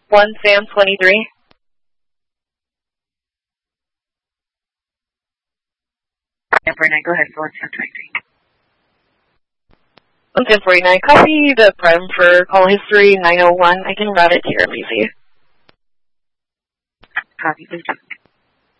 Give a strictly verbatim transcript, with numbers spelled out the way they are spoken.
one Sam twenty-three. Sam forty-nine, go ahead for one Sam twenty-three. one Sam forty-nine, copy the prem for call history nine oh one. I can route it to your M V C. Copy, please.